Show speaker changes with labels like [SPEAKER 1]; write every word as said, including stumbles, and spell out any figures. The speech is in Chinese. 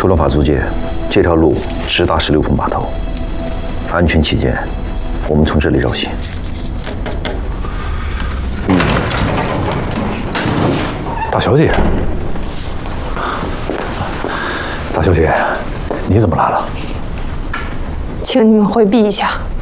[SPEAKER 1] 出了法租界，这条路直达十六铺码头。安全起见，我们从这里绕行。
[SPEAKER 2] 大小姐，大小姐，你怎么来了？
[SPEAKER 3] 请你们回避一下。